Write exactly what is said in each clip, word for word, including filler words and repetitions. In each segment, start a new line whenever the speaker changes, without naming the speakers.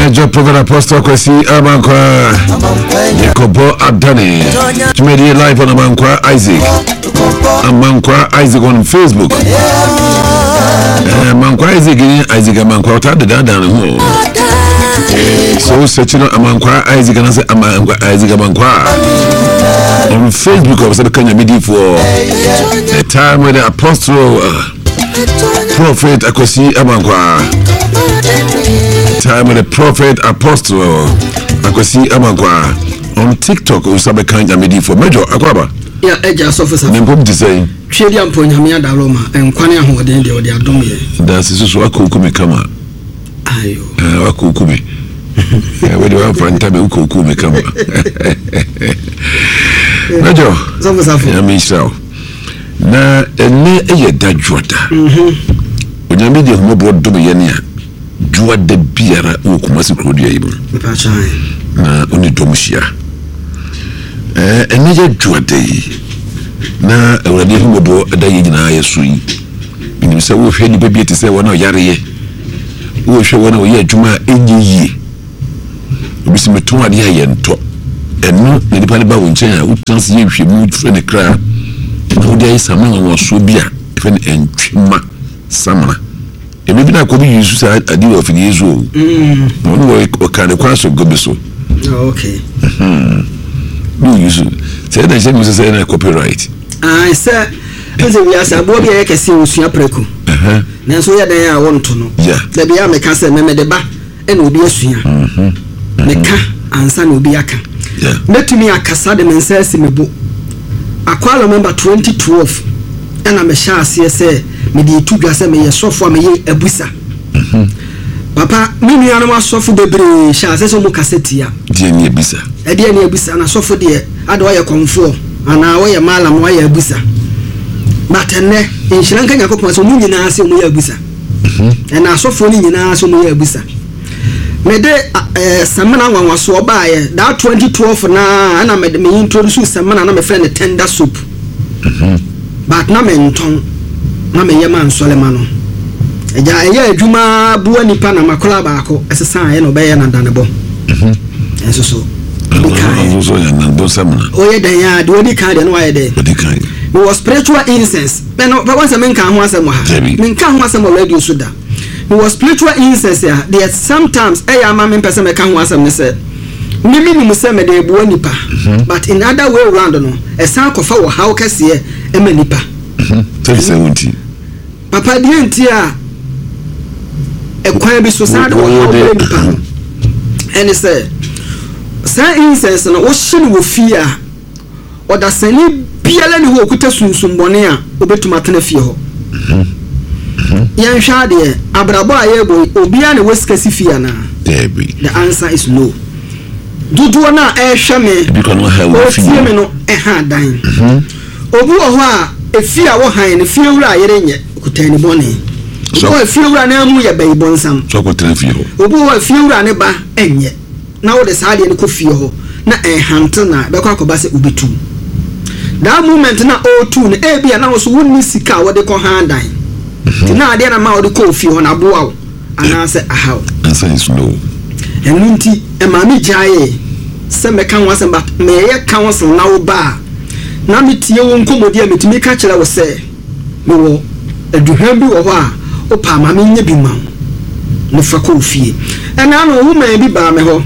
Major Prophet Apostle Kwesi Amankwa Yakobo Adani Tumedi live on Amankwa Isaac Amankwa Isaac on Facebook Amankwa Isaac Isaac Amankwa Otade Dada no so searching Amankwa Isaac and say Amankwa Isaac Amankwa on Facebook of the Kenya Media for the time when the Apostle uh, Prophet Kwesi Amankwa time when the Prophet Apostle Kwesi Amankwa on TikTok we sabe Kenya Media for Major Akwaba
ya eja officer
Nimpo say
twedi ampo nyame da Roma enkwane ahoden de odi adom ye
da sisu akokumi kama
ayo
eh akokumi eh we do have friend tabe akokumi kama Major
officer
ya misao na ene eye da juada mhm onyame de homo bo dom ye ne a juada biara wo kuma se krodia yi bo
pa chan
na oni dom hia eh ene ye juada yi na awurade homo do da yi nyina yesu yi binim se wo hwe ni bebie te se wona yare ye wo hwe wona wo ye adwuma enye yi obisi meton ade ya ye nto eno ne dipa ne ba wo nchen a utanse ye hwe mu fre ne kra na wo dey samana wo so bia fe ne entwima samana e me bi na ko bi yusu sa adi wo fini yesu o mm no wo ka ne kwa so gobe so
okay
mhm no yusu say na shey say na copyright
ah say nze wi asa bo bi e kese osua preku eh na so ya dan a wonto no da bia me ka say me me de ba e na obi asua mhm me ka ansa na obi aka yeah metumi akasa de mensa si mebo akwala member twenty twelve ena me sha ase se me de tudwa se me ye sofo me ye abusa mhm papa me nua no asofo bebre sha ase so mu kaseti ya de ni abusa e de ni abusa na sofo de ade wa ye konfo ana wa ye malam wa ye abusa matene inshira kan yakopon so mu nyina ase mu ye abusa mhm ena asofo ni nyina ase mu ye abusa me de samana nwanwa so obaaye that twenty twelve na ana me me introduce samana na me friend tender soup mhm but na me nton na me yema nsolema no eja eye adwuma buwa nipa na makola baako esesa ye no be ye na danebo mhm enso so
enso so ya na do samana
oye dan ya de odi kan de no aye de odi kan me was spiritual incense me no ba wansa me nka ho asem ha me nka ho asem radio so da it was spiritual incense ya there sometimes eh ya ma me pese me ka ho asem ne se ni minimum se me de buwa nipa but in other way around no esan kofa wo how kase e ma nipa
mhm thirty seventy
papa di entia e kwan bi so sa de wo nipa and say say incense no wo hye wo fia oda sani biala ni ho okuta sunsumbone a obetuma tena fie ho mhm yan hwa de abrabo ayebo obia ne wesikasi fia na
debi
the answer is no dudu na e hwe me
because no have
wo fie me no e ha dan mhm obu ho a e fia wo han ne fie wura ayere nye okutani bone so wo fie wura na mu ye bai bonsam
so ko tena fie ho
obu wo fie wura ne ba enye na wo de saade ne ko fie ho na e hante na be kwa akoba se obetu that moment na o two ne e bia na wo so wonni sika wo de ko han dan na ade na ma wo de ko fie ho na boa wo ana se ahaw
answer is no
enunti e ma mi jaye se me kan wasem ba me ye kan wasem na wo ba na mi tie wo nkomodi a metimi ka kire wo se me wo aduhan bi wo ho a o pa ma me nya bi ma no fa ko fie ena no wo ma bi ba me ho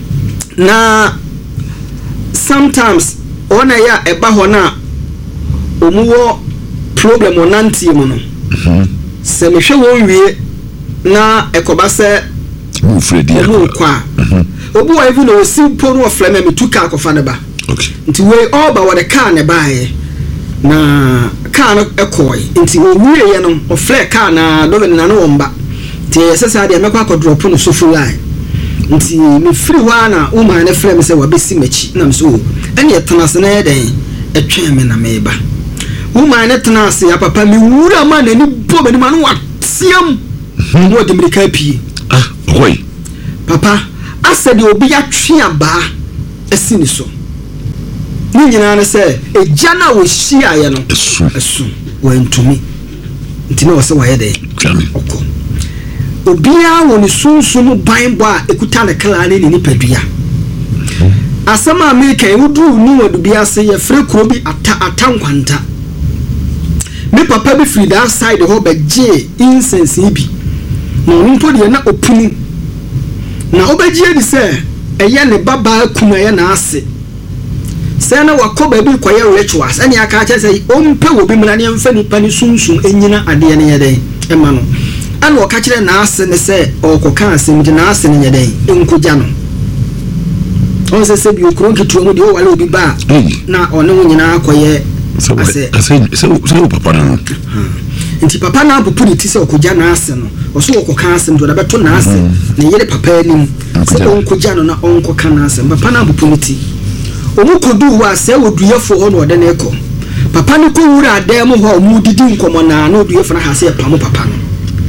na sometimes ona ya e ba ho na omuwo problem onanti mu no mhm se me hwe wo wie na ekoba se
mu fredi
akwa kwa mhm obu wa even o si po no ofle me metuka akofa ne ba
okay
nti we all ba wo de car ne baaye na car no ekoi nti o wie ye no ofle car na do na no womba ti sesa de mekwa ko drop no so full line nti me free wa na o ma ne frame se wa besi machi na me so ene etena se na ye den etwen me na me ba o ma ne tena se ya papa me wura ma na ni bo me ma no wa tiam mo de mirika pie
ah boy
papa asa de obi atwe aba asini so ni nyina ne se eja na wo hia ye no
esu
esu wa ntumi nti na wo se wa ye de
twami
okọ obia woni sunsun ban bo a ekuta ne kala ne ni padua asama America wudu ni wadu bia se ye fre kuro bi ata atankwanta me papa bi free that side ho be je incense bi na onpo de na opunu na obegye di se eye ne baba kuma ye na ase se na wakoba bi koye rituals ene aka cha se ompe wo bi mra ne mfa nipa ni sunsun enyina ade ne ye den ema no ana wo ka kire na ase ne se okoka asem de na ase ne ye den enkoja no on se se bi okron kitu mu de o wale obi ba na one wo nyina akoye
ase ase se se papa no
nti papa na abupu ni ti se okoja na ase no oso okoka asem do da beto na ase ne yere papa anim se onkoja no na onkoka na ase papa na abupu ni ti omu kodu wa se oduyefo ho no ode na eko papa ni ko wura adam ho mu didi nkomo na na oduyefo na ha se pamo papa no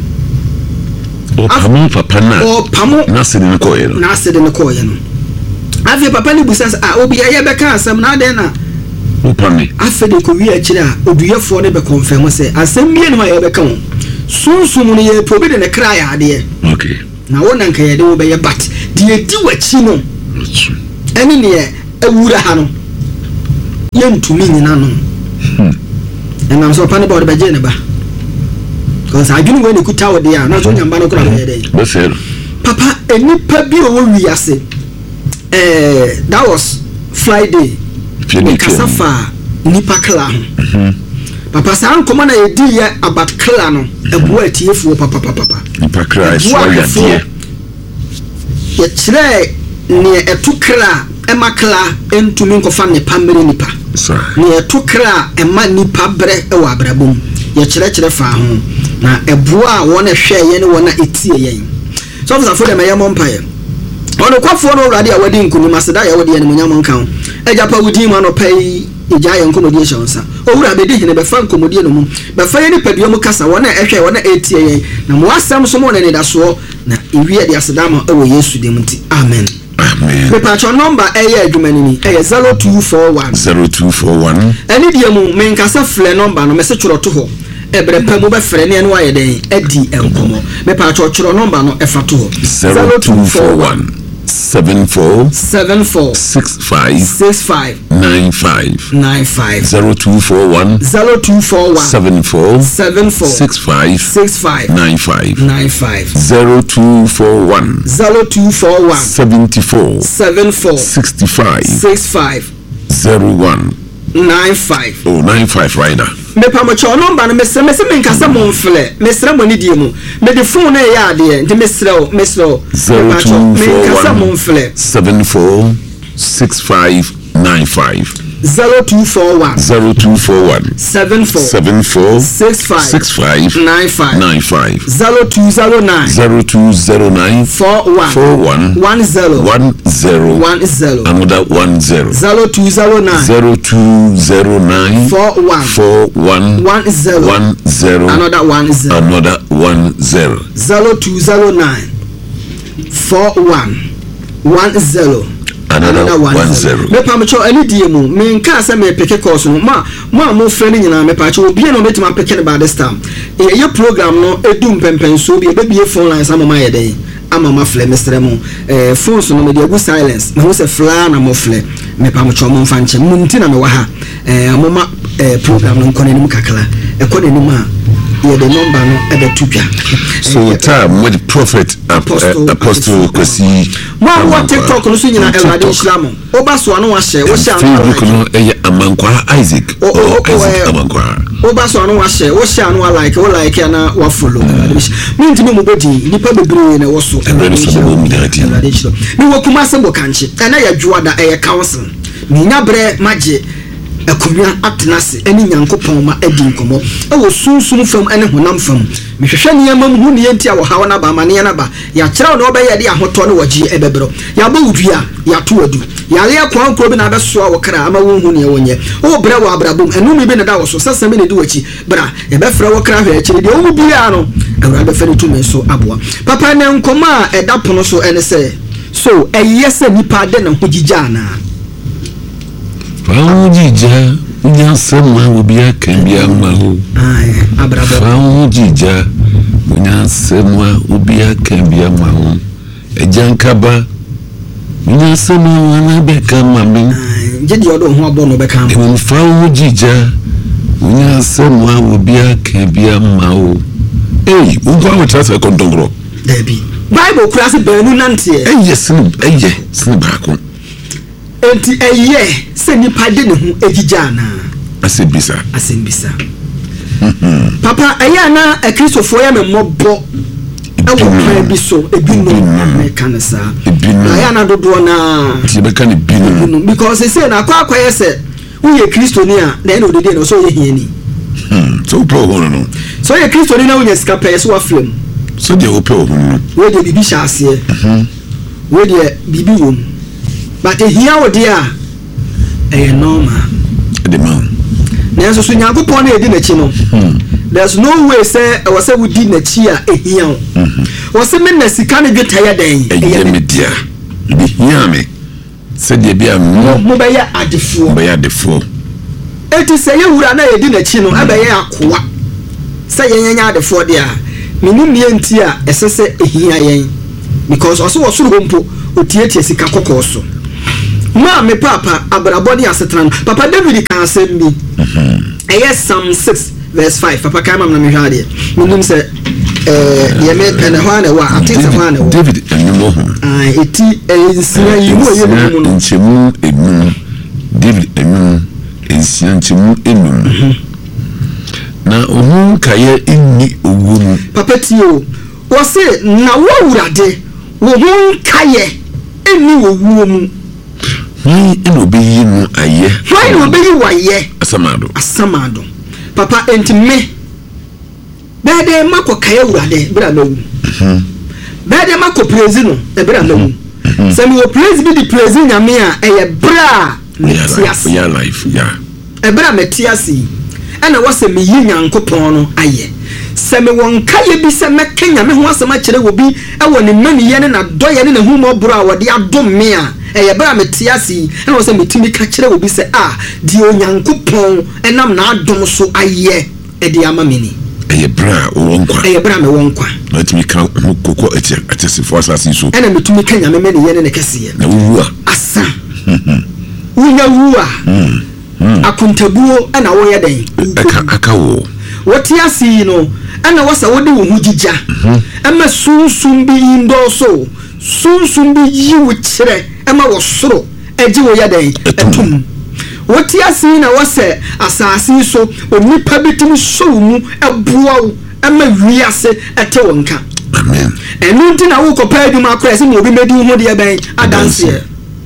o pamo papa na
o pamo
na se de ko ye no
na se de ko ye no afi papa ni busas a obi ye be ka asem na de na
o pame
afi de ko wi a kire a oduyefo ne be confirm se asem bie no ye be ka ho sunsum ni ye probe de ne kra ya de
okay
na wona nka ye de wo be ye bat de edi wachi no eni ne ewura ha no ye ntumi nyina no enam so pane board be je ne ba cause adwunu we ne kuta wo de a na so nyamba no kra be de
be se
papa enipa bi o wi ase eh that was Friday the kasafa nipa kla ho papa san koma na yedi ye about kla no ebu atiefu papa papa
nipa kla so ya die
ye kire ne etu kra ema kla entumi nkofa ne pamere nipa ne etu kra ema nipa bre e wa abrabom ye kire kire fa ho na ebu a wona hwe ye ne wona etie ye so for for dem ye mompaye ono kwafo no rade a wadi nkunu maseda ya wadi ne munyam nkan ejapa wudi ma no pai eja ye nkomodi e shonsa owura bedi hene be fa nkomodi no mu be fa ye ni paduo mu kasa wona ehwe wona etie ye na mo asam so mo ne da so na ewie de asedama e wo Yesu dem nti amen
amen
me patcho number e ye adwumani ni e ye zero two four one
zero two four one
eni die mu men kasa fle number no me se tworo to ho ebre pa mu be frɛ ne no aye den adi enkomo me patcho tworo number no e fa to ho
zero two four one seven four
seven four
six five
six five
nine five
nine five
zero two four one
zero two four one
seven four
seven four
six five
six five
nine five
nine five
zero two four one
zero two four one
seventy four
seven four
sixty five
six five
zero one
nine five
oh nine five right now.
Me pamocho number no mesre mesre me nkasa mo mfle mesre mo ni die mu me de phone na ya ade nti mesre o mesre o
zero two four
one
seven four six five nine five
zero two four one
zero two four one
seven four
seven four
six five
six five
nine five
nine five
zero two zero nine
zero two zero nine
four one
four one
one zero
one zero
one zero
another one zero
zero two zero nine
zero two zero nine
four one
four one
one zero
one zero
another one zero
another one zero
zero two zero nine four one one zero
another one zero.
Me pamocho ani die mu me nka asa me peke course no ma ma mo frɛ ni nyina me pacho obi na metima peke ne ba this time e ye program no edum pempenso bi e be bie phone line sama ma ye den ama ma fle mestre mu eh phones no me de go silence me ho se fla na mo fle me pamocho mo mfa nche mu nti na me wa ha eh mo ma eh program no nkone ni mu kakala e kone ni ma ye the number no e be tupia
so time with the prophet apostle apostle kwesi
mo wa TikTok no so nyina Elade Islam oba so anu wa hye wo hye anu
Facebook no eye Amankwa Isaac
o
Isaac Amankwa
oba so anu wa hye wo hye anu like wo like na wa follow me ntimi mo bodi nipa bebre na wo so
Elade Islam
ni wo kuma se bo kanche na ya dwuada eye council ni nya bre magye akumya atenase eni nyankopon ma adi nkomo e wo sunsun fam ene honam fam mehwehwe ne yamam hu ne yenti a wo hawo na ba mane na ba ya kyerɛw ne obɛyɛ de ahoto ne wogye ebebro ya ba udua ya to adu ya le akwan kro bi na beso a wo kra ama wo hu ne wonye wo bre wo abrabom enu mi bi ne da wo so sasame ne di wachi bra e be frɛ wo kra hwe akiri de wo bia no awura be fere tu me so aboa papa ne nkomo a ɛda pono so ene sɛ so ɛyɛ sɛ nipa de na ho gigya na
Faujija unya sema ubia kembia mahu
ai abrabo
Faujija Munya semwa ubia kembia mawo. Ejankaba. Munya semwa wana beka mami.
Jedi odo ho abono beka mami.
Mfa ujija. Munya semwa ubia kembia mawo. Hey, unko awo trasa kontongro.
Debi. Bible class benu nante.
Eh yes, eh yes, sini baako.
Enti eye se nipa de ne ho ejija na.
Asembisa.
Asembisa. Mhm. Papa eye na ekristofo ya me mobbo. Ewo kan bi so ebinu me kanasa. Na ya na dodo na.
Ti be kan ebinu.
Because they say na kwa akwa se wo ye kristoni a na e no de de no so ye hiani.
Hmm. So pro hono no.
So ye kristoni na wo ye sika pe so wa flem.
So de wo pe hono.
Wo de bibi sha ase. Mhm. Wo de bibi wom. But here wo de a eh normal.
The man.
Na so so Nyankopon na edi na chi no. There's no way say e was say we di na chi a ehia wo. Mhm. Wo se me na sika na dweta ya den.
Eya media. Bi hia me. Se de bia mo
mo be ya adefo.
Mo be ya adefo.
Eti se ye wura na edi na chi no abe ye akoa. Se ye nyanya adefo de a menu mie nti a esese ehia yen. Because also wo suru hompo otietie sika kokoso. Ma me papa abrabodi asetran papa David kan asem bi mhm eh Psalm six verse five papa kan mam na me hwade mundum se eh ye me pene ho na wa atense ho na
David enyumo ho
ah eti ensia yi wo ye mu no
nchemu enu David enu ensia nchemu enu na ohun kaye inni owu
papa tio wo se na wo wurade wo hun kaye inni owu mu
ni eno be yi no aye
why no be yi waye
asamado
asamado papa enti me bede mako kaye wurade bra mawu mhm bede mako praise no e bra mawu se mi wo praise bi di praise nyame a eye bra
metias ya life ya
e bra metias ana wase me yi Nyankopon no aye se me won kaye bi se me kenya me ho asema kire wo bi e wo ne mani ye ne na doye ne na hu mo bro a wo de adom me a eye bra metiasi ana wase metimi ka kire wo bi se ah di Onyankopon enam na adom so aye e de ama meni
eye bra wo nkwa
eye bra me wo nkwa
na timi ka kokko ati atese fo asasi so
ana metumi kenya me mani ye ne ne kese
na wu a
asa wunya wu a akuntabuo ana wo ye den
aka aka wo
wotiasi no ana wasa wode wo hujija ama sunsun bi indoso sunsun bi yiwo kire ama wo soro eje wo ya den etum wotiasi na wase asasi so onipa bitim so mu ebuwa ama wiase ete wonka
amen
enu nti na wo kopa aduma akora se mo bi medi ho de ben adanse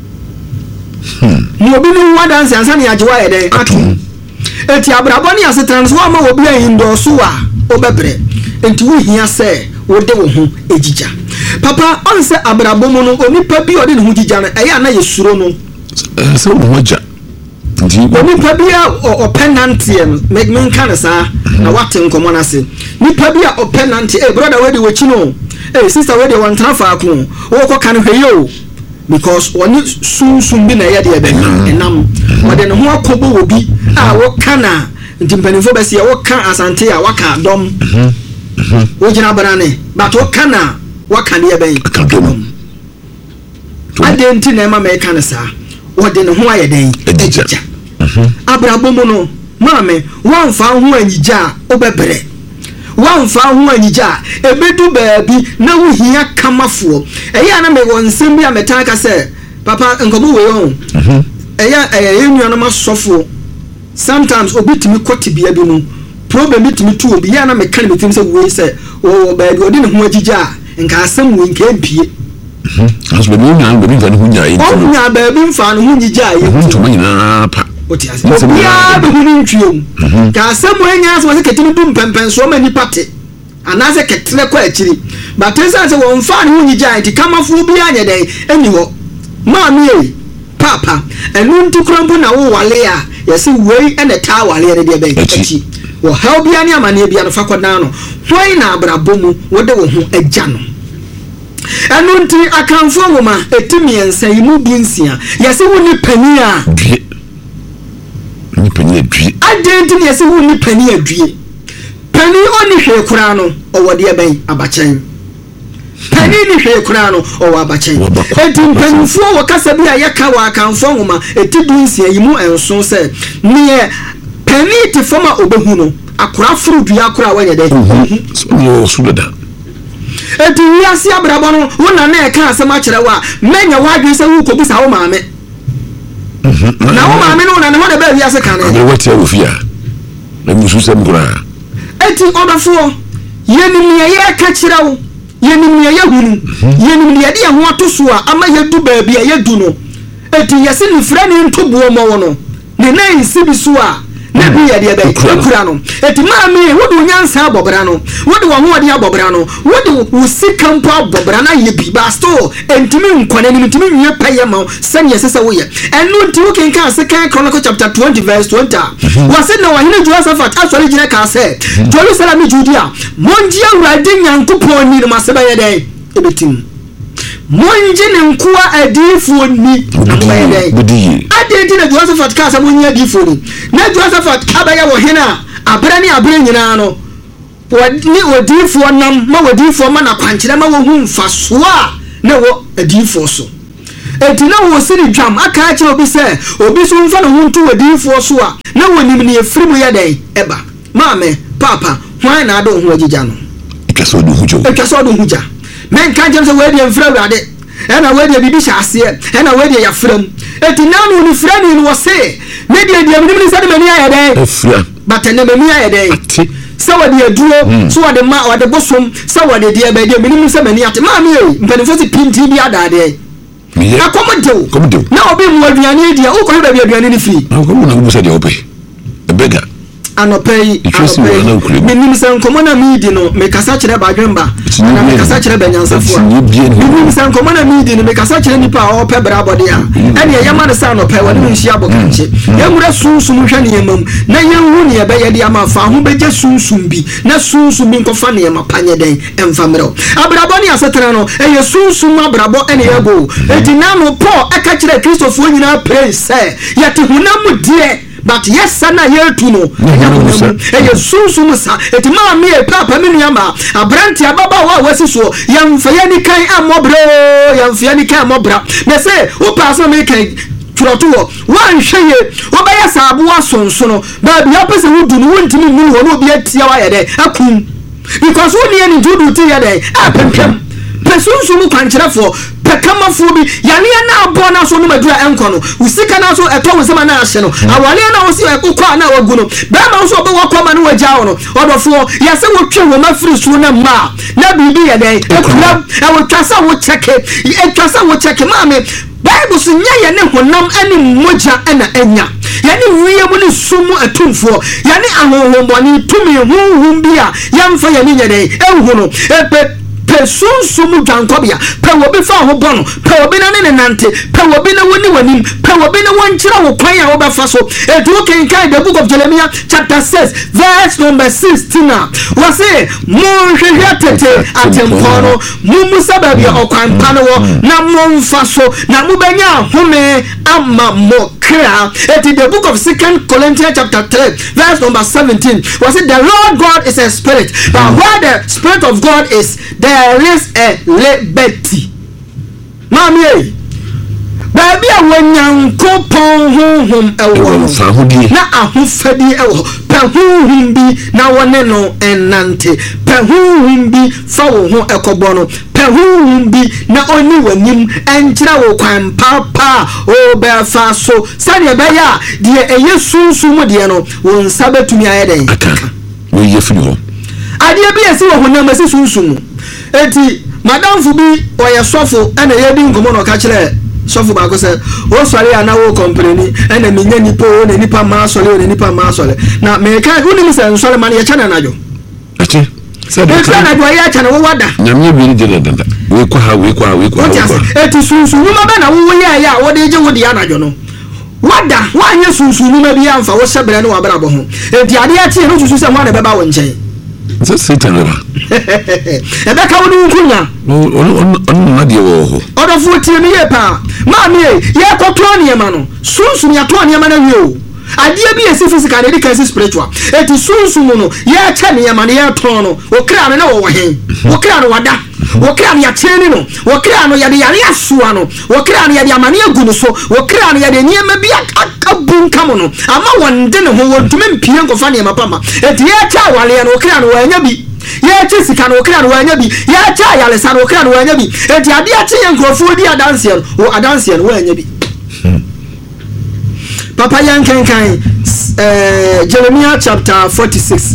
hmm mo bi no adanse ansa ne ajewa ye den atum eti abraboni asetran so ama wo bi ayindo so a obebre enti wo hia se wo de wo ho ejija papa on se abrabomu no onipa bi ode ne ho jija no eya na yesuro no
se wo hoja ndi
onipa bi a openantie no make me kan sa na wate nkomo na se nipa bi a openantie eh brother we de wo chi no eh sister we de won trafa akon wo ko kan hweyo because woni sunsun bi na ye de be enam wode ne ho akobo wo bi a wo kana ntimpanifo besi ya wo kan asante a waka dom mhm mhm wo gina barane but wo kana waka ne ben
akadom
adenti na ma me kan sa wode ne ho aye den ejija mhm abrabomu no maame wonfa ho anyija obebre wonfa ho anyija ebedu baabi na wo hia kamafo eya na me wonsem bi ametaka se papa nkobu we yon mhm eya eya enua no masofo sometimes obitimi kotibia bi mu problem bitimi tu obi ya na me kan metim se we se o baabi odi ne ho agija nka asem we nka empie
mhm aso be mu nya be nfa ne ho nya yi
o nya baabi mfa ne ho nyija yi
ho ntoma nyina pa
oti ase ya be hu ni ntwiem ka asem we nya so se ketimi dum pempen so ma ni pate anase ketre kwa akiri but ensa se wo mfa ne ho nyija yi kamafu bi anya den eni ho ma mi e papa enu ntukrampo na wo wale a yesi wei ene ta wale ne de ben achi wo how bia ne amane bia no fakodan no hoi na abrabomu wode wo ho agya no enu nti akanfo woma etimi ensa yimu bi nsia yesi wo ni pani a
ni pani adwie
adenti yesi wo ni pani adwie pani oni hwe kura no ɔwɔ deɛ bɛn abakyɛn pani ni hwee koraa no ɔwɔ abakyɛn enti mpanimfoɔ wɔ kasa bi a yɛka wɔ akamfo nwoma ɛti du nsia yi mu ɛnso sɛ neɛ pani te fam a ɔbɛhu no akora foro dua akora wɔnyɛ dɛ enti wiase abrabɔ no wo na na ɛka asɛm akyerɛ wo a mɛnya w'adwene sɛ wokɔbusa wo maame na wo maame no na ne ho de bɛ wiase ka ne
wɔtia wo fia na musu sɛm koraa
enti ɔdɔfoɔ yɛnim nea yɛka kyerɛ wo yɛnim nea yɛhunu yɛnim nea yɛde yɛn ho ato so a ama yɛdu baabi a yɛdu no enti yɛse ne frɛ ne ntoboɔ ma wo no ne nan nsi bi so a na bi yɛ deɛ bɛ ekura no eti maame wo de nyansa abɔbra no wo de wo ho de abɔbra no wo de wo sika mpo abɔbra na yɛ bi ba sto entimi nkwane ni entimi nwie pɛyɛ ma sɛne yɛ sɛ wo yɛ ɛno nti wo kenka Second Chronicle chapter twenty verse twenty wase na wahene Jehoshaphat asɔre gyina ka sɛ Jerusalem Judea monji awurade nyankopɔn ni no masɛba yɛ dɛ ebetim monji ne nkoa adiifo ni abayɛ dɛ ade na Jehoshaphat ka sɛ monyi adiifo ni na Jehoshaphat abaya wɔ hene a abere ne abere nyinaa no wodi odiifo nam ma wodiifo ma na kwankyerɛ ma wo hu mfaso a na wo adiifo so enti na wo siri dwam aka akyerɛ obi sɛ obi so mfa no ho nto wodiifo so a na wonim ne efiri mu yɛ dɛn ɛba maame papa hwan na ado ho agigya no
etwaso do hugyo
etwaso do hugya men kan jam sɛ we de mfra awurade ɛna we de bibi hyase ɛna we de yafram eti nanu ni frani no se me de de me ni sɛ de mani ayɛ dɛn
efra
batene mani ayɛ dɛn sɛ wode aduro so wode ma wode bosom sɛ wode de ba de me ni sɛ mani ate ma me mpanifo se pinti bi adade na komodew na obi mu aduane dia wo kɔ ba bi aduane ni fi
na komo na wo sɛ de ope ebega
anopɛyi anopɛyi menim sɛ nkɔmmɔ na meedi no mekasa kyerɛ badwemba na mekasa kyerɛ banyansafoɔ menim sɛ nkɔmmɔ na meedi no mekasa kyerɛ nipa a ɔpɛ bra bɔde a ɛne yɛma no sɛ anɔpɛ wɔne no nhyia bɔ kankye yɛwura sunsum hwɛ ne yɛma mu na yɛnhu ne yɛbɛyɛ de ama fa ho bɛgye sunsum bi na sunsum bi nkɔfa ne yɛma panyɛ dɛn ɛmfa mmerɛw abrabɔ ne asetena no ɛyɛ sunsum abrabɔ ɛne yɛbɔ enti na no Paul ɛka kyerɛ kristofoɔ nyinaa pray sɛ yɛte honam deɛ but yes sana yetu no eye sunsun sa eti ma me e papa me nuama abranti ababa wa wasi so yamfa yani kan amobro yamfa yani kan amobra me say wo pass me kan turoto wo wan hweye wo ba ya sabu asonsono ba bia pese wo du no wontimi mu wo no obi atia wa ye de akum because wo ne ni dudu ti ye de apempem pesunsun kwankyerefo pekamafo bi yale na abo na so no madura enko no usika na so eto wo sema na ahye no awale na wo si ekokwa na wagu no ba ma so obo wakoma na wagya wo no odofo yase wo twe wo mafiri so na ma na bibi ye den ekura e wo twasa wo cheke e twasa wo cheke ma me Bible so nya ye ne honam ani moja na anya yani wiye mu ne sumu atumfo yani ahohomboni tumi huhum bia yamfa ye ne ye den ehu no epe pesunsum dwankobia pe wobi fa ho bono pe wobi na ne nante pe wobi na woni wanim pe wobi na wonkyira wo kwan a wo befa so edu kenkan the book of Jeremiah chapter six verse number sixteen wa say mon hwehwe tete atempono mumu sababi okwan pa no na monfa so na mubenya home ama mokra eti the book of Second Corinthians chapter three verse number seventeen wa say the Lord God is a spirit but where the spirit of God is there is a liberty. Mami, baby, when yanko pon hum ewo na ahufadi ewo pehum bi na wone no enante pehum bi fa wo ho ekobono pehum bi na oni wanim enkyira wo kwan papa o be fa so sane be ya de eye sunsun de no wo nsa betumi ayeden
aka wo yefiri ho
ade bi esi wo honam esi sunsun eti madam fu bi oye sofo ena ye di ngomo no ka kire sofo ba ko se o sori ana wo kompreni ena me nya nipa o na nipa ma sori o na nipa ma sori na me ka uni mi se sori man ye chana najo
achi se
be ka na do ye chana wo wada
nyamye bi ni de dada we kwa ha we kwa we kwa
eti sunsu wo ma be na wo ye ya wo de je wo de anajo no wada wa nya sunsu ni ma bi amfa wo sebere ne wa bra bo ho eti ade ati no susu se ho na be ba wo nchen
so Satan river
ebe ka woni nkunya
on on na de wo ho
odofo tie ni ye pa ma me ye koto ne ma no sunsun ya to ne ma na wie o adeɛ bi yɛ physical na ɛdi kan spiritual eti sunsun no yɛ kyɛ ne yɛma ne yɛ tɔn no okra no na wɔwɔ hen okra no wada okra no yɛkyɛn no okra no yɛde yare asoa no okra no yɛde amane agu no so okra no yɛde nneɛma bi abu nkam no ama wɔnde ne ho wɔntumi mpie nkɔfa nneɛma pama eti yɛkyɛ awaleɛ no okra no wɔanya bi yɛkyɛ sika no okra no wɔanya bi yɛkyɛ ayalesa no okra no wɔanya bi eti adeɛ akye yɛ nkurɔfoɔ di adanseɛ no wɔ adanseɛ no wɔanya bi papa yankenkan eh Jeremiah chapter forty-six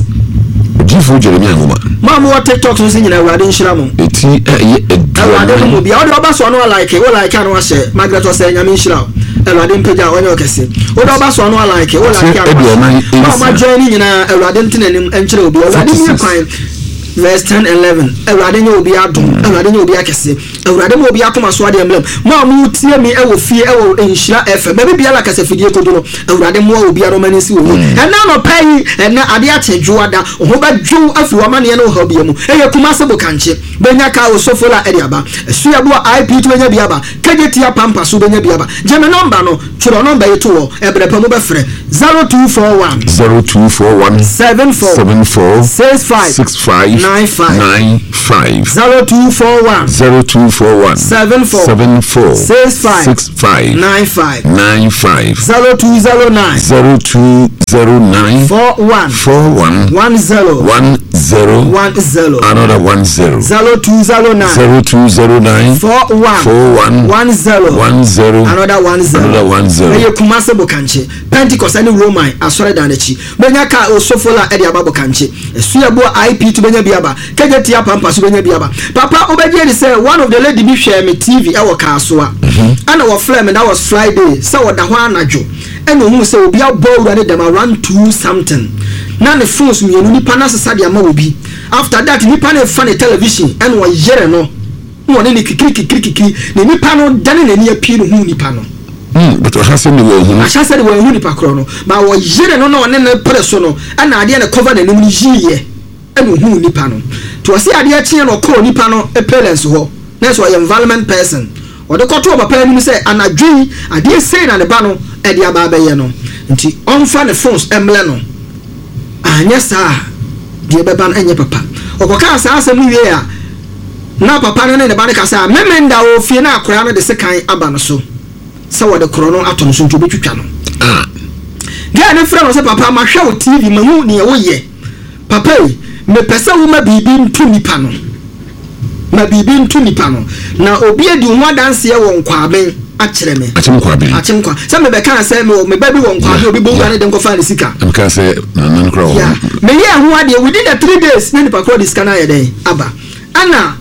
Jifo Jeremiah ngoma
mamu wa TikTok so nyina awade nhira mo
eti eye
awade mo bia ode oba so no like wo like anu ahye Margaret o say nyame nhira awade mpega wonye okese ode oba so no like wo like anu ma ma join nyina awade ntenanim enkyere obi awade ni kwan verse ten eleven awade nye obi adom awade nye obi akese awade mo obi akoma so ade emblem ma mu tie mi ewo fie ewo nhira efe ba bibia la kase fidie kodo no awade mo obi aroma nsi wo ena no pai ena ade achejuada ho ba dwu afi wa mane no ho bia mu eye kuma se bo kanche benya ka osofo la ade aba suya bo I P to benya bia ba kagetia pampa so benya bia ba jeme number no tworo number yeto wo ebre pa mo be frɛ zero two four one
zero two four one
seven four
seven four
six five
six five
nine five
nine five
zero two four one
zero two four one
seven four
seven four
six five
six five
nine five
nine five
zero two zero nine
zero two zero nine
four one
four one
one zero
one zero
one zero
another one zero
zero two zero nine
zero two zero nine
four one
four one
one zero
one zero
another one zero
another one zero
eye kumase bokanche Pentecost ani Roman asore dan echi benya ka osofola ede ababo kanche esuya bo I P to benya biaba kageti apampa so benya biaba papa obeje ni say one of the lady bi hwe me T V e wo ka so a ana wo flame that was Friday say wo da ho anadwo ene hu say obi abawura ne dem around two something na ne phones mienu nipa na sesa de ama obi after that nipa na fa ne television ene wo yere no no ne kikiri kikiri kikiri ne nipa no dane ne ne apie no hu nipa no
mm but what has me wo hu
asha said wo hu nipa kro no ba wo yere no no ne ne preso no ana ade na cover na nim ni yiye ene hu nipa no to se ade akye no kro nipa no e parents ho na so environment person o de koto papa nim say anadwi ade sei na ne ba no e de aba ba ye no nti onfa ne phones emle no anya sa de beba no enye papa okoka sa asem wie a na papa no ne ne ba ne ka sa memenda o fie na akora no de sekan aba no so se wo de kro no ato no so nto betwitwa no ah ga ne fra no se papa ma hwe o T V ma hu ne wo ye papa me pesa wo ma bibi ntu nipa no ma bibi ntu nipa no na obi edi ho adanse ye wo nkwaben akyere me
achim kwaben
achim kwa se me be kan se me me ba bi wo nkwaben obi bo ne de nkofa ne sika
am kan se na nkra wo
me ye ho ade within the three days ne nipa kro dis kana ye den aba ana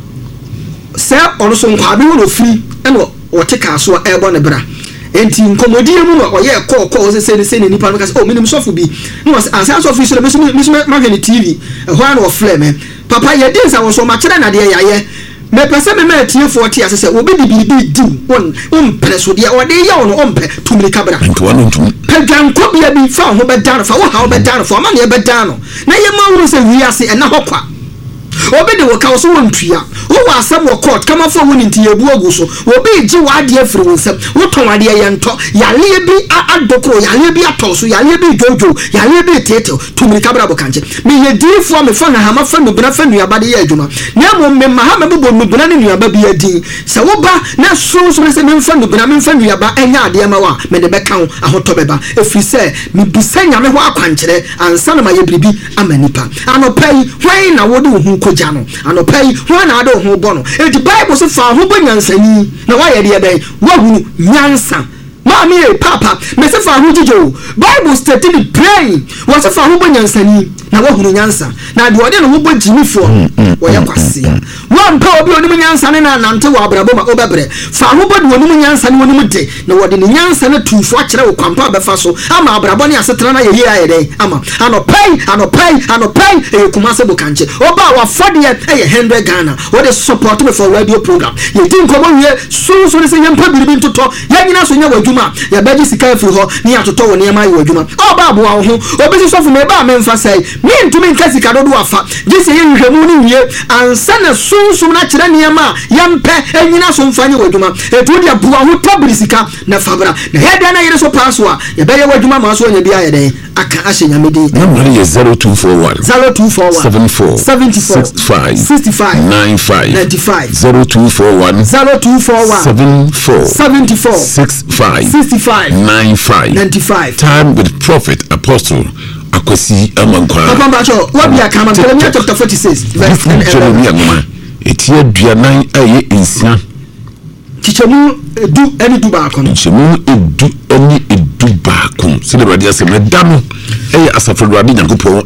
se ono so nkwaben wo free ene wo te ka so e bo ne bra enti nkomodie mu no oye kɔ kɔ se se se ne nipa no ka se o minim sofo bi no asa sofo so me so me ma hwɛ ne T V ho an wo flame papa ye din sa wo so ma kyerɛ na de yaye me pese me ma tie forty ase se obi di bibi di won on preso de o de ya wo no on pe tumri kabra
nto ano nto
pegan ko bia bi fa ho be dan fa wo ha wo be dan fa ma ne be dan no na ye ma wuru se wi ase na hokwa obi de wo ka so won tua wo wa asam wo court kama fo woni nti ebu ogu so obi ji wa de afiri won sam wo ton ade ye nto yale bi adokro yale bi atoso yale bi jojo yale bi tete tumri kabra bo kanche me ye difo me fa na ha ma fa no bra fa nua ba de ye adwuma na mo me ma ha me bo no bra ne nua ba bi adin se wo ba na so so se me fa no bra me fa nua ba enya ade ma wa me de be kan ahoto be ba efiri se me bisanya me ho akwankyere ansa na ma ye bribi amanipa anopai hwan na wo de hu koja no anopai hwan na ade ho bono e di Bible so fa ho bonyansani na wa ye de ben wa hu nyansa Mami e papa me se fa ho jijo Bible stating praying wa se fa ho bonyansani na wa hu nyansa na de ode no ho bojimifo wo ya kwase wa mpa obi oni nyansa ne na nante wa abrabo ma obebre fa ho bodi oni nyansa ne oni de na wode ne nyansa na tufo akere wo kwampa befa so ama abrabo ne asetena na ye ye ayede ama anopai anopai anopai e kuma se bokanche oba wa fode e one hundred Ghana wo de support me for radio program ye tin komo wie so so ne se yempa biribi ntoto ya nyina so nya wadu adwuma ya bɛgye sika afiri hɔ ne yɛatotɔ wɔ nneɛma ayɛ adwuma ɔba aboa wo ho obi si sɔfo me ba memfa sɛe me ntumi nka sika dodo afa gye sɛ yɛnhwɛmu no wie ansa na sunsum na kyerɛ nneɛma a yɛmpɛ anyina so mfa nyɛ wɔ adwuma ɛtu de aboa ho tabiri sika na fabra na yɛdeɛ na yere so paa so a yɛbɛyɛ wɔ adwuma ma so anya bi ayɛ dɛn aka ahyɛ nyamede
number yɛ zero two four one
zero two four one
seven four
seventy four
sixty-five
sixty-five
ninety-five
ninety-five
zero two four one
zero two four one
seven four
seventy four
sixty-five
sixty-five
ninety-five
ninety-five
time with prophet apostle Akwasi Amankwa
papa mbacho wabi akama Jeremiah chapter forty-six verse
Jeremiah ngoma etia duanan aye insia
chichemu edu eni du baako no
chichemu edu eni edu baako se de radio se me da no eye asafo radio Nyankopɔn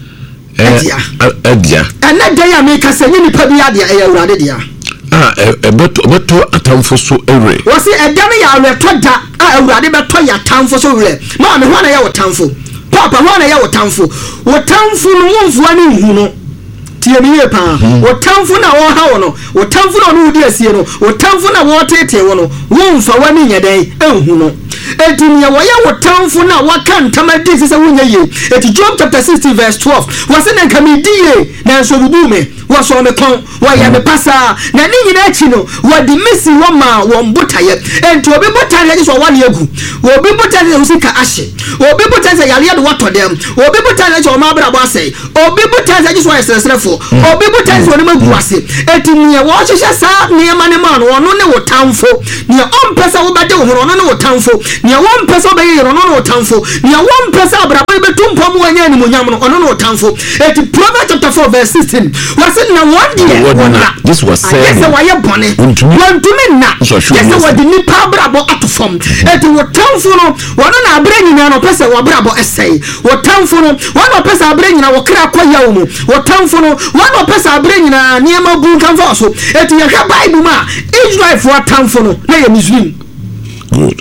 edia
edia
ena dan ya me kasa ni nipa bi ade eye awurade dia
ah ebeto ebeto atamfo so ewre
wose eda no ya awreto da a awurade beto ya atamfo so wre ma me ho na ya wotamfo papa ho na ya wotamfo wotamfo no wonfo ani hu no tie mi ye pa wotamfo na wo ha wo no wotamfo na no wudi asie no wotamfo na wo tete wo no wonfa wani nyadan ehu no etim ya wo ya wotamfo na waka ntama di sese wonya ye eti Job chapter sixty verse twelve wase na nkami die na so bubu me wo so me kon wo ya me pasa na ni nyina achi no wo di misi wo ma wo mbotaye enti obi botaye so wo na egu obi botaye so sika ahye obi botaye yale de wato dem obi botaye so ma bra bo ase obi botaye so esresrefo obi botaye so ne magu ase eti ne wo hyehyɛ sa ne ma ne ma no no ne wo tamfo ne ompesa wo bade wo no no ne wo tamfo ne wo mpesa wo bɛyɛ no no wo tamfo ne wo mpesa abraba betumpom wanya ni munyam no no wo tamfo eti Proverbs chapter four verse sixteen wase na one day wona
this was said
yes wa ye bone wantumi na yes wa di ni pa brabo atofom eti wo tamfo no wono na abra nyina no pese wo brabo esei wo tamfo no wono pese abra nyina wo kra koya wo mu wo tamfo no wono pese abra nyina niema bu kan fa so eti ye hwa Bible ma Israel for tamfo no na ye Muslim
good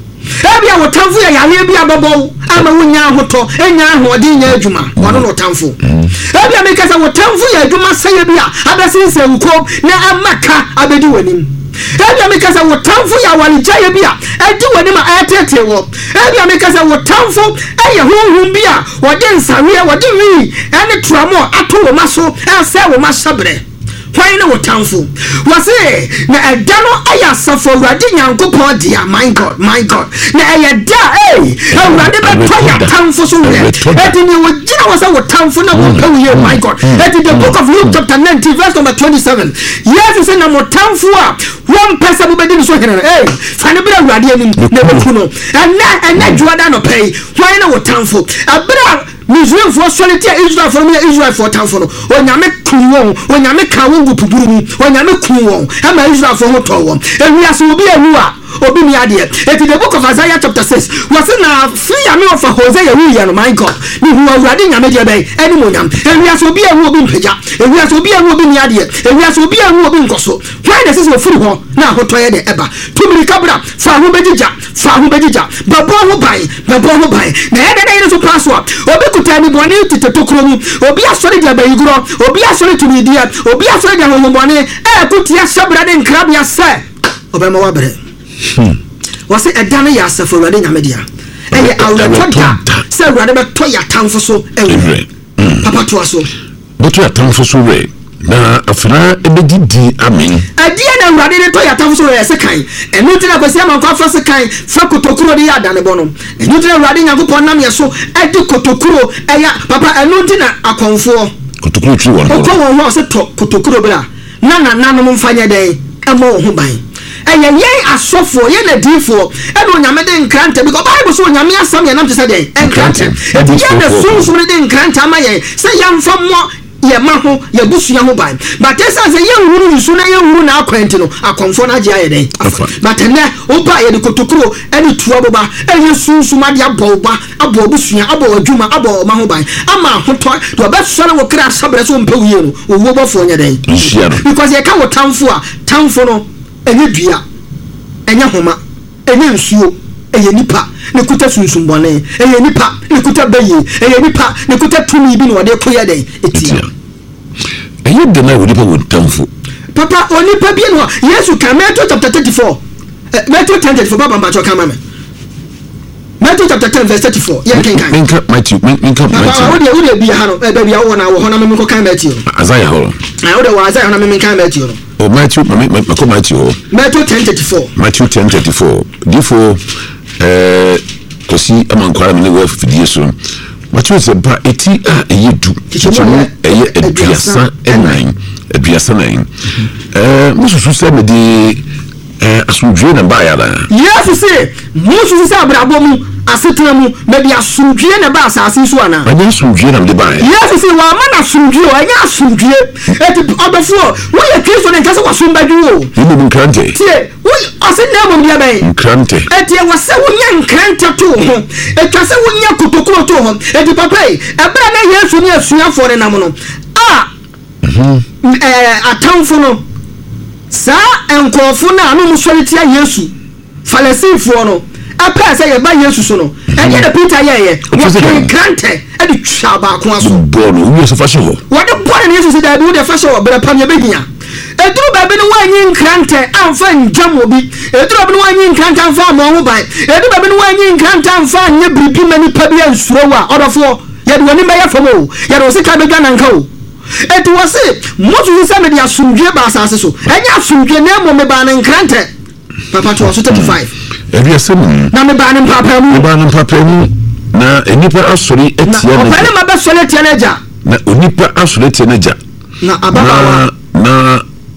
ebia wo tamfo ya yale bia bobo ama wonya hoto enya ahodi nya adwuma wono no tamfo ebia me kasa wo tamfo ya adwuma saye bia abesinse nko na amaka abedi wanim ebia me kasa wo tamfo ya waligya bia edi wanim ayatete wo ebia me kasa wo tamfo eye honhum bia wode nsawe wode wi ene tramo ato wo maso ase wo masabre why no tamfo wase na edano aya safo urade Nyankopɔn dia my god my god na ayeda eh urade beto ya tamfo so we edini wo gina wase wo tamfo na wo pew here my god edi the book of Luke chapter nineteen verse number twenty-seven yes say na mo tamfo a one person bo bedi so hene eh fa ne bra urade anim na beku no ena ena juada no pay why no wo tamfo abra Muslim for solity Israel for me Israel for town for no onyame kunwon onyame kawo gupuburu mu onyame kunwon ama Israel for hoto won ewiase obi ewu a obi mi ade eti the book of Isaiah chapter six was na free ame of Hosea ewu ya no my god ni hu awurade nyame de be eni monyam ewiase obi ewu obi mpagya ewiase obi ewu obi mi ade ewiase obi ewu obi nkoso why the sisi ofuru ho na hoto ye de eba tumiri kabra fa ho begija fa ho begija babo ho bai babo ho bai na ye de na so password obi kutani boni titetokro mu obi asori de abayiguro obi asori tumidia obi asori de hombone e kutia sabra de nkrabia se obema wabre hmm wase edane ya asafo urade nyamedia eye awretoda se urade beto ya tamfo so ewe papa to aso
beto ya tamfo so we na afra ebedidi amen
adie na urade de to ya tamfo so we se kan enu tira kwesi ama kwa fa se kan fa kotokuro de ya dane bono enu tira urade Nyankopɔn nam ye so edi kotokuro eya papa enu tira akonfo
kotokuro twi won
ko won ho se to kotokuro bra na na nanom mfanya den emo ho ban eye yen asofo ye na difo e no nyame de nkranta because Bible so nyame asam ye nam te se den nkranta e di ye na sunsun de nkranta ma ye se yamfa mo ye ma ho ye busu ya ho ban but esa se ye nwuru nsu na ye nwuru na akwenti no akonfo na gya ye den but ne oba ye de kotokuro eni tuwa boba eye sunsun ma de aboba abo busu ya abo adwuma abo ma ho ban ama hoto to ba sore wo kra sabre so mpa wiye no owo bofo nya den because ye ka wo tamfo a tamfo no enye dua enye homa enye nsuo eye nipa ne kuta sunsun bone eye nipa ne kuta bayi eye nipa ne kuta tumi bi no de koye den etia
eye de na wodi pa wontamfo
papa oni pa bi no Yesu ka Matthew chapter thirty-four Matthew ten thirty-four baba mbacho ka mama Matthew chapter ten verse thirty-four. Yeah, can can.
Minka Matthew, minka Matthew.
What do you be a hano? Baby, I want to honor me. Can Matthew.
Isaiah hall.
I would have Isaiah honor me. Can Matthew.
Oh Matthew, Matthew, Matthew.
Matthew ten thirty-four.
Matthew ten thirty-four. Therefore, uh, kosi amankwara me we fidie so. Matthew se ba eti a eyedu. Kichimo eye eduasa enan. Eduasa nine. Eh, mususu se me di eh asudwe na ba ya da.
Yes se, mususu se abrabo mu asetena mu me di asudwe na ba asase so ana.
Anya asudwe na de ba.
Yes se wa ma na asudwe o anya asudwe. Eti obefo, wo ye Kristo na nkase wasumbagu o.
Ni mu nkrante.
Tie, wo ase na mu bia ben.
Nkrante.
Eti e wase wo nya nkrante to ho. Eti wase wo nya kotokoro to ho. Eti papa e, ebra na Yesu ni asuafo ne nam no. Ah. Mhm. Eh atamfo no. Sa enkofo na anu musoritia Yesu Falasifo no apa say ye ba Yesu so no e dey the Peter ye ye wo krante e di twa ba ko aso
bono wo so fashion ho
wo de bono Yesu say da bi wo de fashion wo bra pam ye behia eduru ba bi no wanyi krante amfa njam obi eduru ba bi no wanyi krante amfa mo ho ban eduru ba bi no wanyi krante amfa nye bribi mani pa bi ansuro wa odofo ye de woni be ye famo ye de osika be gana nka o eti wase mozu se me dia sumdwe ba asase so enya sumdwe na mo me ba na nkrante papa to thirty-five
ebi asem
na me ba na papa mu
me ba na papa mu na enipa asori etia na
opane ma be sole etia na ja
na onipa asori etia na ja
na ababa
na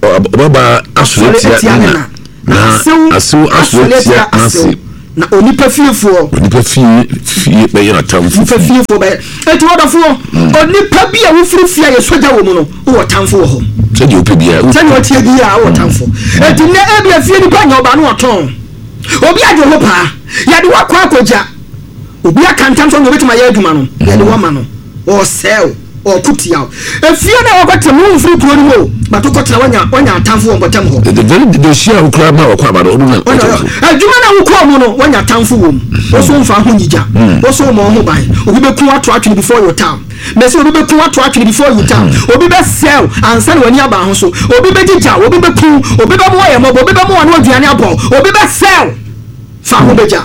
ababa asori etia na na asu asori etia na na
onipa fiefo
onipa fie fie be yana tamfo
onipa fiefo be eti wodafo onipa bia wo firi fie ye soja wo mu no wo tamfo wo ho
sedi ope bia
sedi o tie bia wo tamfo eti ne e bia fie ni pa nya oba no oton obi ajo ho pa ya de wakwa akoja obi akantam so no betima ya aduma no ya de wo ma no o sell o kutia e fie na wakwate mu firi kuro ni wo batokotira wanya wanya tamfo wo botam ho
the very the share wo kra ma wakwa ba no no
aduma na wo ko mu no wanya tamfo wo wo so mfa ho nyija wo so mo ho ban obi be ku ato atwe before your time me say obi be ku ato atwe before your time obi be sell ansa na wani aba ho so obi be jija obi be ku obi be mo ye mo obi be mo wan aduane abo obi be sell fa ho beja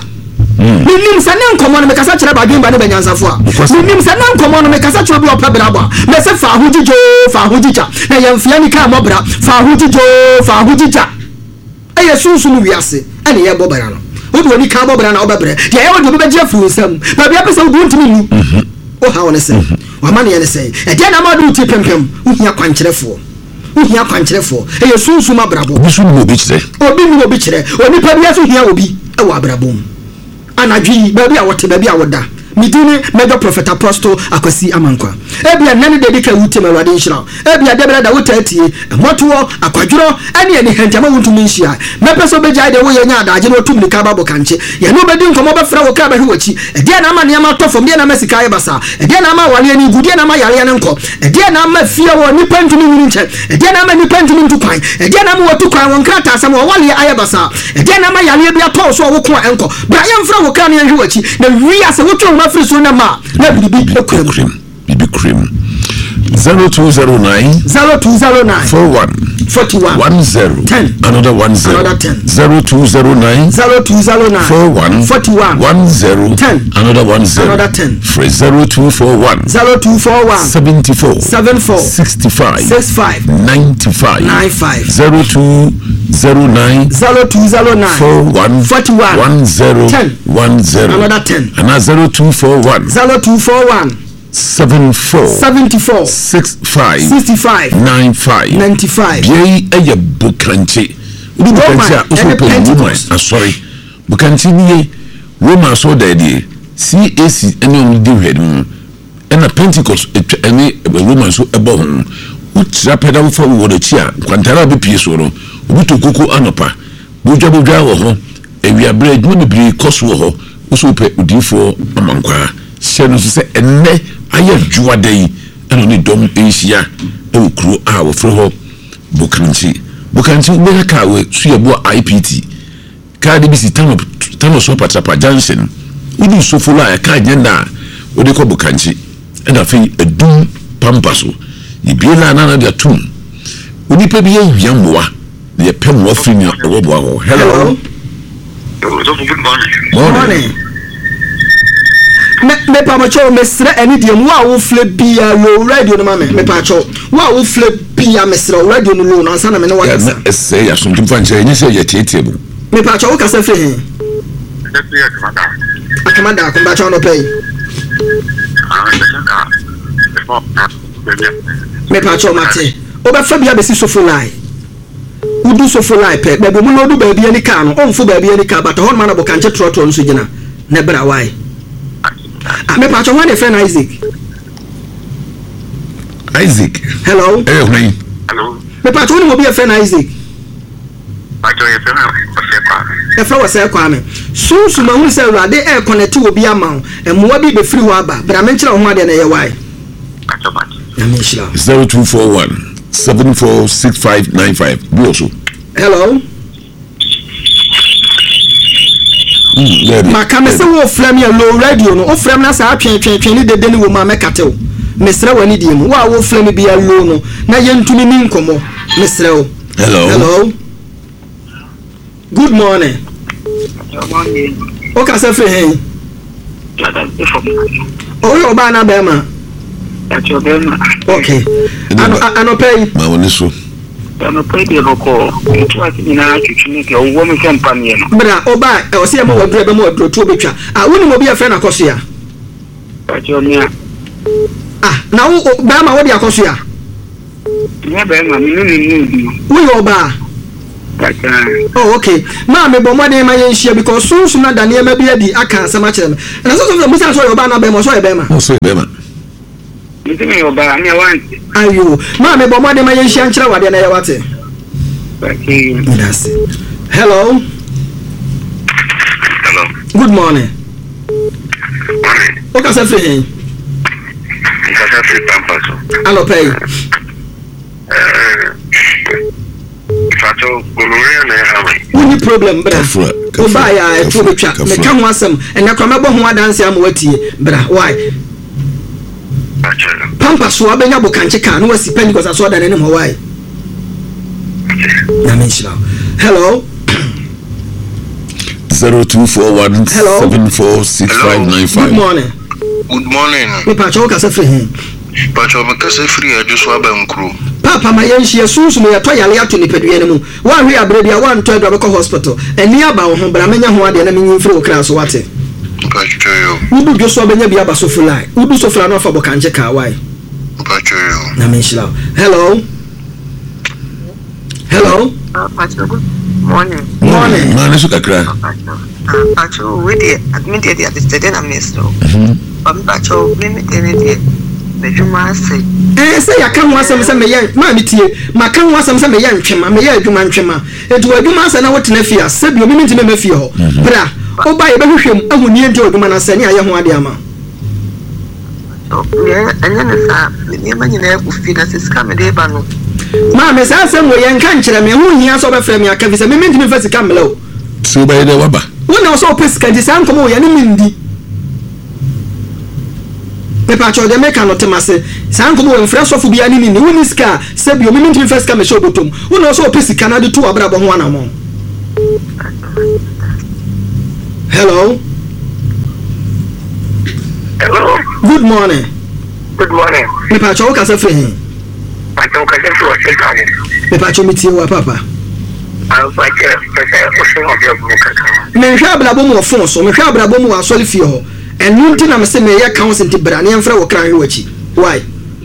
minim sa na nkomo no me kasa kire ba dwen ba ne banyansafo a minim sa na nkomo no me kasa kire bi opa bra ba me se fa ho jijo fa ho jija na yemfia ni ka mo bra fa ho jijo fa ho jija eye sunsun wiase ene ye bobara no wo do ni ka bobara na obebere de ye wo do be je fu nsam ba bia pesa wo do ntimi nu o ha wona se wa ma ne ye ne se e de na ma do ti pempem wo hia kwankyerefo wo hia kwankyerefo eye sunsun mabrabo
obi sun mo bi kire
obi mu obi kire oni pa bia so hia obi e wa brabom anadwi baby a wote baby a woda midini major prophet apostle akwasi amankwa ebia nane de dika wutem awade nhira ebia debra da wotatie moto akwadworo ane ani hentama wuntumi nhia mepeso beja de wo yenya adaje no tumni ka babo kanche ye no bedi nkomo befra wo ka ba hwechi ede na ama ne ma tofo me na masika ye basa ede na ama wale ni gudie na ama yare ne nko ede na ama fie wo ni pantumi wuri nche ede na ama ni pantumi ntukwan ede na ama wotu kwan won krata asam wo wale aye basa ede na ama yare bia to so wo ko enko bra ye mfra wo ka ne hwechi na wi ase wo twa free so na ma na bibi
cream bibi cream zero two zero nine
zero two zero nine
four one
forty-one
one zero
ten
another one zero
another ten
zero two zero nine
zero two zero nine
four one
forty-one
one zero
ten
another one zero
another ten
for zero two four one
zero two four one
seventy-four
seventy-four
sixty-five
sixty-five
ninety-five
ninety-five
zero two zero nine
zero two zero nine
four one
forty-one
one zero
ten
one zero
another ten
and zero two four one
zero two four one
seventy-four
seventy-four
sixty-five
sixty-five
ninety-five
ninety-five
Yei eye bukanche udi bukanche a uso pe woman asori bukanche ni woman so da die C A C ene on di hwedum ena Pentecost ene woman so ebo ho utira peda wo fa wo do chi a kwantara be pie so no obi to koko anopa bujwa bujwa wo ho ewia bread mu bibiri koso wo ho uso pe udifo amankwa shenu se enne aye juwada yi eno ni dom enhia e okuro a wo fro ho bukanchi bukanchi be ka we suye I P T ka de bi si tano tano so patrapa junction udi so folo a ka agenda wo de ko bukanchi e da fe edum pampaso ibiela na na de tum udi pe bi ye mmoa ye pem wo fri ni obo ho hello
good morning
morning me me pa macho mesre eni de mu a wo fle bia low radio no ma me me pa cho wo a wo fle bia mesre radio no low na ansa na me ne wa kasa
ya say ya so tumfa nche enye say ya tietie bu
me pa cho wo kasa fre he akamada ko ba cho no pay me pa cho mate o ba fa bia be si sofo line udu sofo line pe be bo mu no du ba bia ni ka no onfo ba bia ni ka but hon ma na bo kanche trotro no so gina na bra why ah me pa cho one friend Isaac
Isaac
hello
eh hey
hello me pa cho ni mo be friend Isaac
pa cho ye friend
e fra wase kwa me so so ma hu se urade e connect obi ama e mo bi be free ho aba bra me nkira ho ade na ye why na me shira
zero two four one seven four six five nine five bi also
hello ma ka me se wo frame ya low radio no o frame na sa atwen twen twen ni dede ni wo ma mekatew mesre wani die mu wa wo frame bi ya low no na yentumi ni nkomo mesre wo
hello
hello good morning
good morning
o ka se fe hen o yo ba na be ma okay ano ano pay
ma woni so
ano pay de ko ntu ati na atwitwi ke owo me sempa ne no
bra oba o se mo wadro be mo wadro tu obetwa ah woni mo bi afa na koso ya
ajonia
ah na wo ba ma wo di akoso ya
ne ba ma mi ni ni
wo yo ba oh okay ma me bo mo de ma yen hia because so so na daniel ma bi adi aka asama kire me na so so mo san so yo ba na be mo so yo be ma
so be ma
Nti yo ba me want
ayo ma me bo mo de ma yen hia nkire wade na ye wate
okay
that's it. Hello
hello
good morning
morning
o ka se fe hen
ka sa fi pampaso
alo pay
eh fato kolore na ha mai
woni problem bra o ba ya tu betwa me ka ho asem ena kwa mebo ho adanse am watie bra why pampa so abenya bokanche ka no wasi pani because so dan enim ho why na menshila hello
zero two four one seven four six five nine five
good morning
good morning
me pa cho ka se free hen
pa cho me ka se free ajo so abankru
papa ma yen hia sunsun ya to yale ato ni pedue ne mu wa hwe abre bia wa nto adwa be ko hospital eni aba wo ho bra menya ho ade na menyin free okra so wate
pa cho yo
udu jo so benya bia ba so fulai udu so fulai no fa bo kanje ka why
pa cho yo
na menshila hello hello
Pacho, good morning.
Morning.
Ma na so kakra.
Pacho, we dey admit dey at the stadium na mesto. Um, Pacho, we me dey dey. Me juma say.
Eh, say ya kan wasam say me yan, ma mi tie. Ma kan wasam say me yan twema, me ya adwuma ntwema. Etu adwuma say na wotena fia, say bi o mi ntime me fie ho. Bra, oba ye be hwehwem ahuni enti adwuma na say ne aye ho ade ama.
So, yeah, anya na sa, me ma nyina ku fi na sika me dey ba no.
Ma me say say mo ye nka nkyere me ho hia so be frɛ me aka fi say me ntime fa sika melo.
So ba ye de waba.
Wona so pesika di san komo ye ne mindi. Pepa cho de meka no temase san komo we mfra sofo bia ni ni woni ska se bi o mi ntimi fa sika me show botom. Wona so pesika na de tu abrabo ho anamo. Hello.
hello
Good morning.
good morning
Pepa cho ka se free hen.
pa cho ka se so se ka mo
Pepa cho mi tie wa papa.
I'll fight it. I say, "What's your book?"
Me hwa abrabo mu ofon so me hwa abrabo mu asole fie ho. Enu nti na me se me ye council nti bra ne mfra wo kran hwe wachi. Why?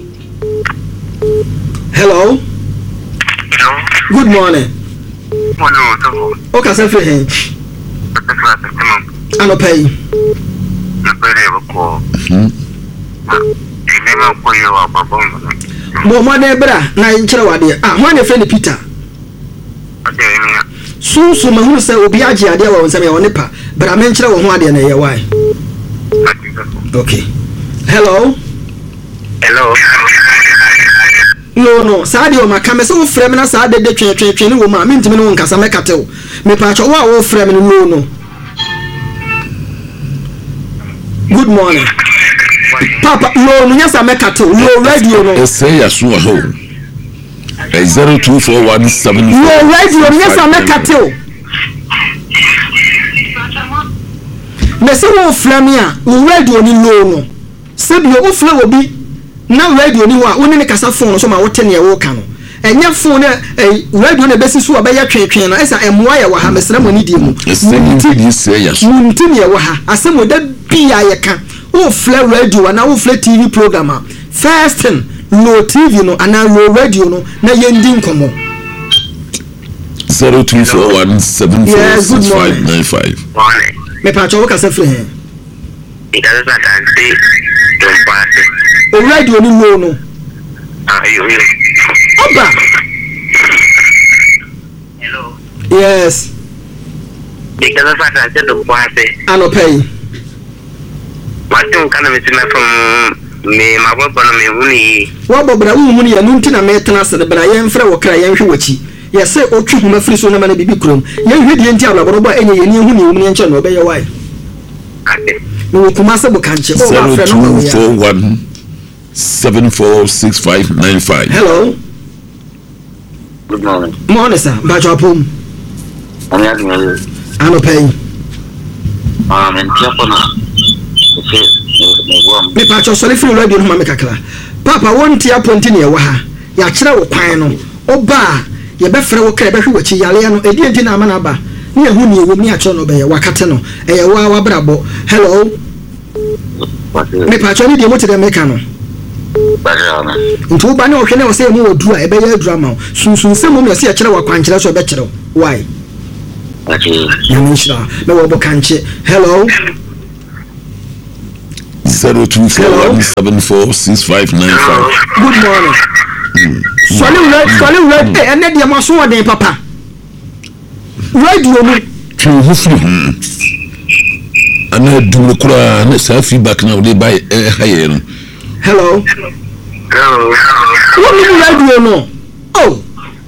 Hello.
Hello.
Good morning.
Morning, Otto.
O ka se free hen.
That's right. That's right.
Ano pay.
You better have a call.
Hmm.
You never call you up above.
Bo mo de bra na nkire wade. Ah, ho na friend Peter.
Okay, me.
Sunsu mahunu se obi age ade wa wonsam ya woni pa. Bra me nkire wo ho ade na ye why. Okay. Hello.
Hello.
No no, saade o maka me se wo frɛ me na saade de twe twe twe ne wo ma me ntimi ne wo nkasa me katew. Me pa cho wo a wo frɛ me no no. Good morning. Papa, no, no, yes, I make a to low radio. No,
say ya so ho. zero two four one seven.
Low radio, yes, I make a to. me se wo flame a wo radio ni low no se bi wo fla obi na radio ni ho a wo ne kasa phone so ma wo te ne wo ka no enya phone eh radio na besi so obeye twetwen no esa emoa ya wa ha mesra mo ni die mu
munti se ya so
munti ne wa ha asemo da bia ye ka wo fla radio na wo fla T V program a first thing low T V no ana low radio no na yendi nkomo
zero two four one seven four six five nine five.
Me pa cho ka se free he
it doesn't say don't pass
o radio ni low no
ah you you
oba
hello
yes
it doesn't say don't pass
ano pay
what you can me from me ma bo bono me huni
wa bobra wu huni ya nunti na metena se bra yen frɛ wo kra yen hwe wachi ya se otwu huma firi so na ma na bibi krom yen hwe die nti abla bo enye yen huni huni yen che no be ye wai
ate
no kuma se bo kanche o ma frɛ no
zero two four one seven four six five nine five.
Hello,
good morning
morning sir ba jo pom
I'm here
ano pay
ah men tiapona
me pa cho sole free radio no ma me kakra papa wonti aponti ne wa ha ya kire wo kwan no oba ye be frɛ wo kra be hwe wachi yale ya no edi enti na ama na ba ne ehu ne ewo mi a cho no be ye wakate no eye wa wa brabo. Hello, me pa cho ni de mo te de me ka no nti wo ba ne ohwe ne wo se mu odu a ebe ya drama sunsun se mu me se ya kire wa kwan kire so be kire why
okay
ya me shira me wo bo kanche. Hello,
zero two four one seven four six five nine five.
good morning. Swali red, swali red. Eh, ene dia maso wa den papa. Radio mu.
Twi ho firi ho. Ana dum kura na sa feedback na we buy eh haye no.
Hello.
hello
What mean radio no? Oh.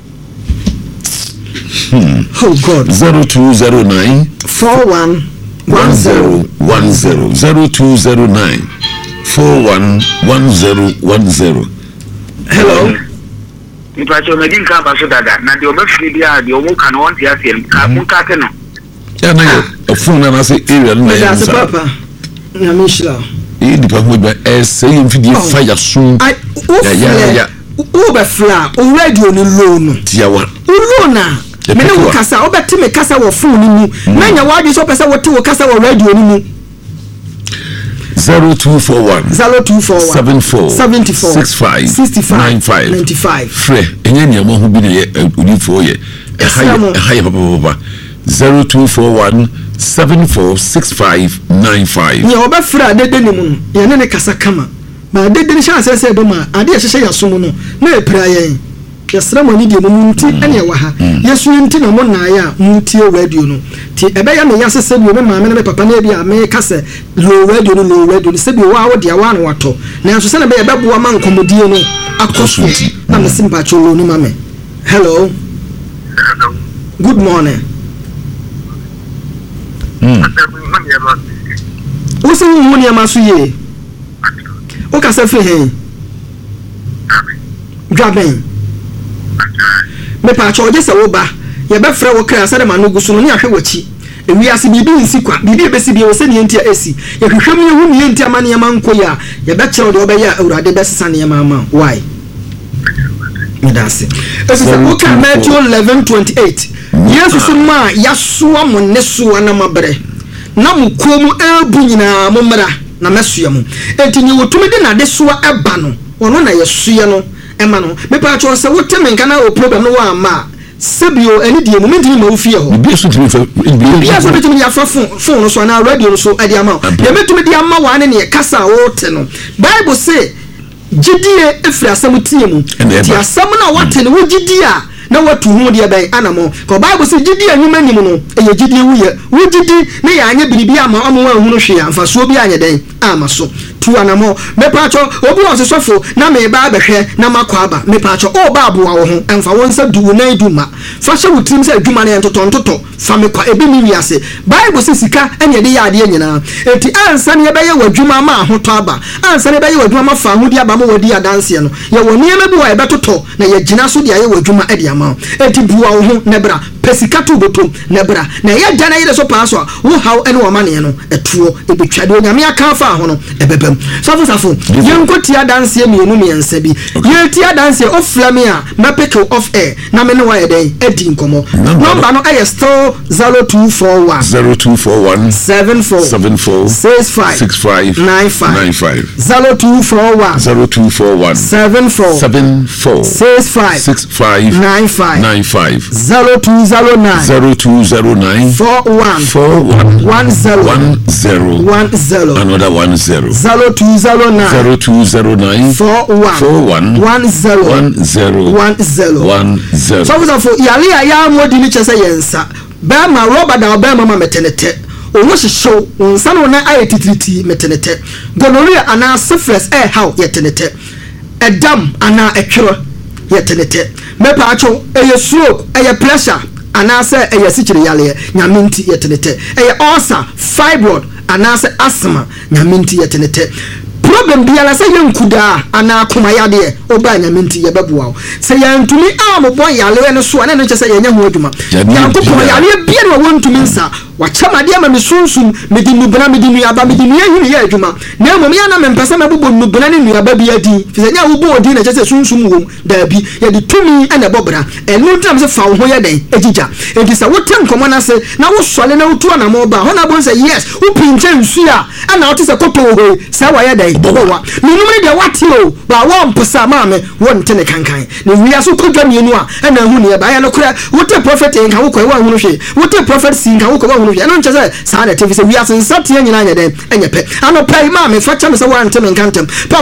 Hmm.
Oh God.
zero two zero nine
four one
one zero one zero zero two zero nine four one one zero one zero.
Hello.
nipa cho me din ka ba so dada na de o be firi dia de o mu ka no won dia se ka mu ka te no
Ya na a phone na say area na ya
That's papa. Na mishla.
e di pa ho ba e say mfidi fire so
I
ya ya ya
o be fla o radio ni low no.
tiawa
O low na. Me ne wo kasa o beti me kasa wo phone ni mu. Na nya wa di so pesa wo te wo kasa wo radio ni mu.
zero two four one
zero two four one
seven four
seventy four
six five
sixty five
nine five
ninety five.
Fre enye ni amo ho bi ne udifo ye e haye e haye papa papa zero two four one seven four six five nine five.
Nya oba fra dede ni mu ye ne ne kasa kama ma dede ni sha sese be ma ade ye hye yaso mu no na e pra yen yesra mo ni de mu nti ene wa ha yesu nti na mo na ya nti radio no ti ebe ya me yasese bi me ma me na papa na bi a me kase low radio no low radio se bi wa wo de wa no wato na so se na be ye beboa man komodie no akoso na me simba cholo no ma me. Hello, good morning.
Hmm.
Wo se wo ni amaso ye o kase fi hen dwaben me pa cho je se wo ba ye be frɛ wo kra sɛ de ma no guso no ne ahwe wachi ewi ase bibi nsi kwa bibi be si bi wo se ne ntia esi ye hwehwem ye hu ne ntia ma ne ma nko ya ye be kyerɛ de obɛya awurade be sesa ne ma ma why me dase esi se wo ka Matthew eleven twenty-eight yesu so ma yasoa mo ne so na mabre na mo komu ebu nyina mo mra na mesoa mu enti ni wotumi de na de so eba no ono na yesoa no ema no me pa cho se wote menka na o program no wa ma sebio eni die mo mentimi ma wo fie ho
Bi so tumi fa
bi aso betumi ya fa phone phone no so na radio no so ade ama ye metumi de ama wa ne ne kasa wo te no Bible say gidie efri asam tie mu ti asam na wote ne wo gidie a na watu hu de ben anamo ko Bible say gidie anwuma nim no eye gidie wu ye wo gidi ne ya anya biribi ama amo wa hu no hwe ya mfa so bi anya den ama so tu anamo me pacho obi won sesofo na me ba behwe na makwa aba me pacho o ba aboa wo ho emfa won sa du na iduma fa hye wutim sa adwuma na entoto ntoto fa me kwa ebi mi wiase Bible say sika anya de ya ade nyina enti ansa ne be ye wadwuma ma ahoto aba ansa ne be ye wadwuma ma fa hodi aba ma wodi adanse no ye woni ema bi wa ebe toto na ye gina so de ye wadwuma ade ama enti bua wo ho ne bra pesika to botom ne bra na ye gya na yire so pa so wo haw ene wo mane no etuo ebetwa de onyame aka fa ho no ebebem safo safo yenko tia danse mienu miensa bi ye tia danse oflame a mapeke off air na me ne wa ye den edi nkomo number no aye still zero two four one
zero two four one
seven four
seven four
six five
six five
nine five
nine five
zero two four one
zero two four one
seven four
seven four
six five
six five
nine five
nine five
zero two zero nine
zero two zero nine
four one
four one
one zero
one zero
one zero
another one zero
zero two zero nine
zero two zero nine
four one
four one
one zero
one zero
one zero
one zero.
So for yale ya ya modi ni chese yensa ba ma roba da ba ma metenete owo hyehyɛ nsa no na aye titiriti metenete gonorrhea ana syphilis eh how yetenete edam ana etwero yetenete mepa acho eye stroke eye pressure ana se eye sikyire yale nyaminti yetenete eye ulcer fibroid ana se asthma nyaminti yetenete problem biara se yenkuda ana akoma yade oba nyaminti yebeboa se yantumi amobon yale ne so ana no kyese yenya ho adwuma yankopon yale bia ne wontumi nsa wachamade ama misunsun medi nubra medi nuaba medi nuahiri ya adwuma na mom ya na mempesa mabobɔ nubra ne nuaba bia di fisanya wo bo odi na kyese sunsun wom da bi ya di tumi ene bobra enu tram se fa wo ho ya den ejija enti sa wotem komo na se na wo sole na wotu na mo ba ho na bon se yes wo pinche nsu a ana wote se koto ho sa wa ya den bowa minum ne de wate o ba wo mpesa ma me won tene kankan ne wiya so kodwa mienu a ana hu ne ba ya no kura wote prophet en kan wo kwa wo hu no hwe wote prophet sin kan wo kwa wo hu no hwe no nche sa na te fi se wiya sen satie nyina nya den enye pe ano pai ma me fa cha me se wa ntem nkantem pa